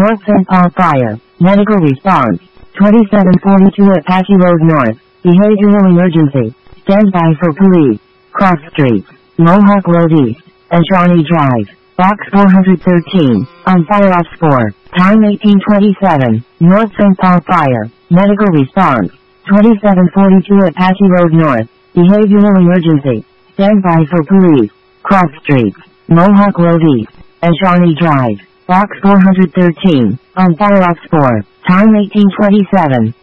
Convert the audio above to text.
North St. Paul Fire. Medical response. 2742 Apache Road North. Behavioral emergency. Stand by for police. Cross Street. Mohawk Road East. And Shawnee Drive. Box 413. On fire off 4. Time 1827. North St. Paul Fire. Medical response. 2742 Apache Road North. Behavioral emergency. Stand by for police. Cross Street. Mohawk Road East. And Shawnee Drive. Box 413. On fire off 4. Time 1827.